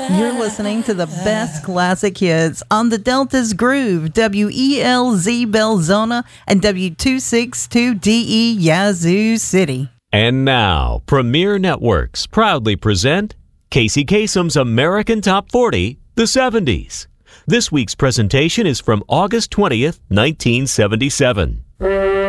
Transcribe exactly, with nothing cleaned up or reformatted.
You're listening to the best classic hits on the Delta's Groove, W E L Z Belzona and W two sixty-two D E Yazoo City. And now, Premier Networks proudly present Casey Kasem's American Top forty, the seventies. This week's presentation is from August twentieth, nineteen seventy-seven.